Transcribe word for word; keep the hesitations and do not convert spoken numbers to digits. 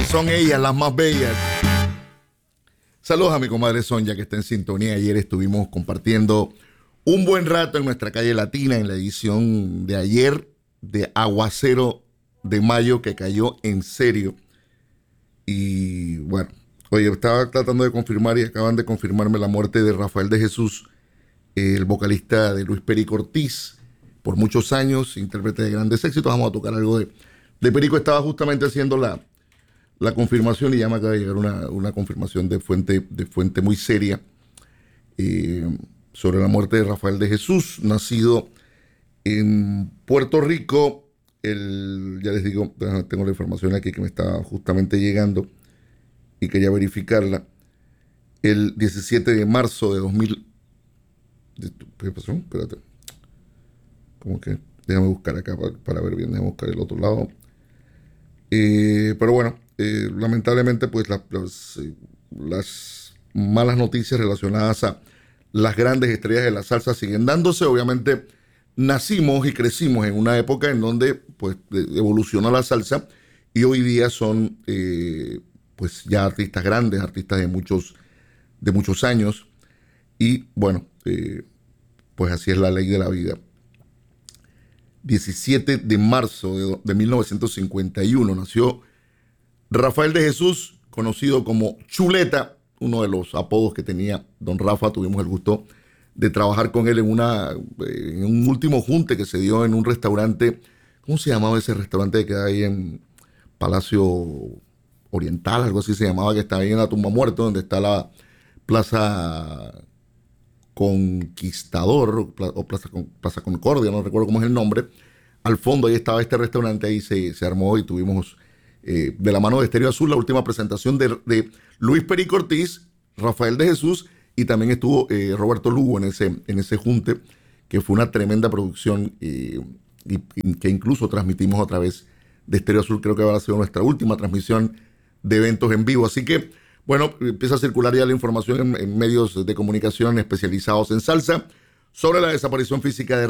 son ellas las más bellas. Saludos a mi comadre Sonia, que está en sintonía. Ayer estuvimos compartiendo un buen rato en nuestra calle latina en la edición de ayer de Aguacero de Mayo, que cayó en serio. Y bueno, oye, estaba tratando de confirmar y acaban de confirmarme la muerte de Rafael de Jesús, el vocalista de Luis Perico Ortiz, por muchos años, intérprete de grandes éxitos. Vamos a tocar algo de, de Perico. Estaba justamente haciendo la, la confirmación y ya me acaba de llegar una, una confirmación de fuente, de fuente muy seria eh, sobre la muerte de Rafael de Jesús, nacido en Puerto Rico. El, ya les digo, tengo la información aquí que me está justamente llegando y quería verificarla. El diecisiete de marzo de dos mil... ¿Qué pasó? Espérate. Como que déjame buscar acá para, para ver bien, déjame buscar el otro lado. Eh, pero bueno, eh, lamentablemente pues la, las, eh, las malas noticias relacionadas a las grandes estrellas de la salsa siguen dándose. Obviamente nacimos y crecimos en una época en donde pues evolucionó la salsa y hoy día son eh, pues ya artistas grandes, artistas de muchos, de muchos años. Y bueno, eh, pues así es la ley de la vida. diecisiete de marzo de, de mil novecientos cincuenta y uno nació Rafael de Jesús, conocido como Chuleta, uno de los apodos que tenía don Rafa. Tuvimos el gusto de trabajar con él en, una, en un último junte que se dio en un restaurante. ¿Cómo se llamaba ese restaurante que queda ahí en Palacio Oriental? Algo así se llamaba, que está ahí en la Tumba Muerta, donde está la Plaza Conquistador o Plaza, Plaza Concordia, no recuerdo cómo es el nombre. Al fondo ahí estaba este restaurante, ahí se, se armó y tuvimos eh, de la mano de Estéreo Azul la última presentación de, de Luis Perico Ortiz, Rafael de Jesús, y también estuvo eh, Roberto Lugo en ese, en ese junte, que fue una tremenda producción eh, y, y que incluso transmitimos a través de Estéreo Azul. Creo que habrá sido nuestra última transmisión de eventos en vivo, así que bueno, empieza a circular ya la información en, en medios de comunicación especializados en salsa sobre la desaparición física de